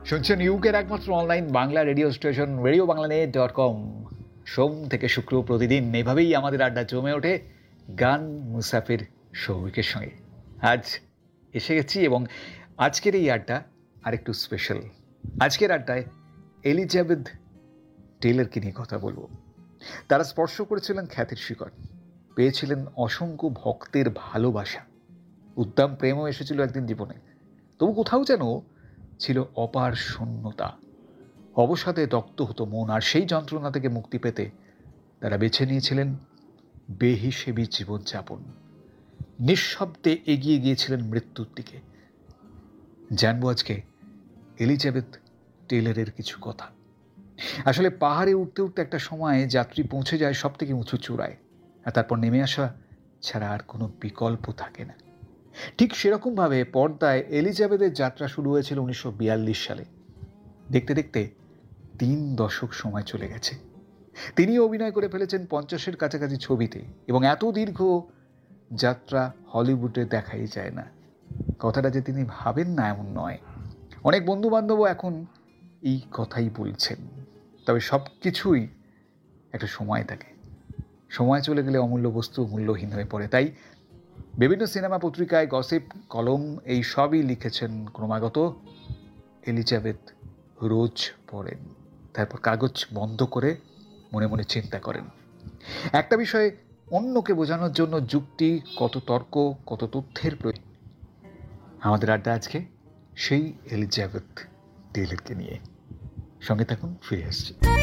শুনছেন ইউকের একমাত্র online Bangla radio station RadioBanglaNet.com। সোম থেকে শুক্র প্রতিদিন এভাবেই আমাদের আড্ডা জমে ওঠে গান মুসাফির সৌভিকের সঙ্গে। আজ এসে গেছি এবং আজকের এই আড্ডা আরেকটু স্পেশাল। আজকের আড্ডায় এলিজাবেথ টেইলরকে নিয়ে কথা বলবো। তারা স্পর্শ করেছিলেন খ্যাতির শিখর, পেয়েছিলেন অসংখ্য ভক্তের ভালোবাসা, উদ্দাম প্রেমও এসেছিল একদিন জীবনে। তবু কোথাও যেন ছিল অপার শূন্যতা, অবসাদে দগ্ধ হতো মন। আর সেই যন্ত্রণা থেকে মুক্তি পেতে তারা বেছে নিয়েছিলেন বেহিসেবী জীবনযাপন, নিঃশব্দে এগিয়ে গিয়েছিলেন মৃত্যুর দিকে। জানবো আজকে এলিজাবেথ টেইলরের কিছু কথা। আসলে পাহাড়ে উঠতে উঠতে একটা সময়ে যাত্রী পৌঁছে যায় সব থেকে উঁচু চূড়ায়, আর তারপর নেমে আসা ছাড়া আর কোনো বিকল্প থাকে না। ঠিক সেরকমভাবে পর্দায় এলিজাবেথের যাত্রা শুরু হয়েছিল 1942 সালে। দেখতে দেখতে 3 দশক সময় চলে গেছে। তিনি অভিনয় করে ফেলেছেন 50-এর কাছাকাছি ছবিতে, এবং এত দীর্ঘ যাত্রা হলিউডে দেখাই যায় না। কথাটা যে তিনি ভাবেন না এমন নয়, অনেক বন্ধুবান্ধবও এখন এই কথাই বলছেন। তবে সব কিছুই একটা সময় থাকে, সময় চলে গেলে অমূল্য বস্তু মূল্যহীন হয়ে পড়ে। তাই বিভিন্ন সিনেমা, পত্রিকায়, গসিপ কলম এই সবই লিখেছেন ক্রমাগত এলিজাবেথ রোজ পড়েন, তারপর কাগজ বন্ধ করে মনে মনে চিন্তা করেন। একটা বিষয়ে অন্যকে বোঝানোর জন্য যুক্তি, কত তর্ক, কত তথ্যের প্রয়োজন। আমাদের আড্ডা আজকে সেই এলিজাবেথ টেইলরকে নিয়ে। সঙ্গে থাকুন, ফিরে আসছি।